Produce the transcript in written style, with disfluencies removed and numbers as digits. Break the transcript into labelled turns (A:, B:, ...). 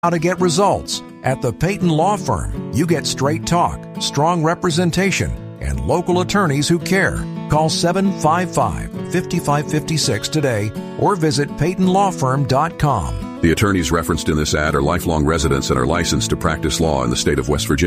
A: how to get results. At the Peyton Law Firm, you get straight talk, strong representation, and local attorneys who care. Call 755-5556 today or visit PeytonLawFirm.com.
B: The attorneys referenced in this ad are lifelong residents and are licensed to practice law in the state of West Virginia.